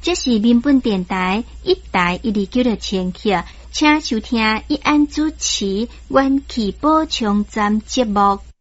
这是民本电台1台129千克，请收听一安主持元气补充站节目。